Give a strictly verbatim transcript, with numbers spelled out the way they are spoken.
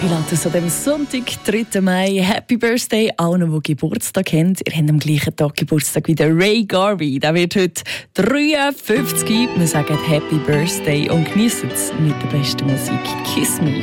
Pilatus an dem Sonntag, dritten Mai. Happy Birthday allen, die Geburtstag haben. Ihr habt am gleichen Tag Geburtstag wie der Ray Garvey. Der wird heute dreiundfünfzig. Wir sagen Happy Birthday und geniessen es mit der besten Musik. Kiss Me.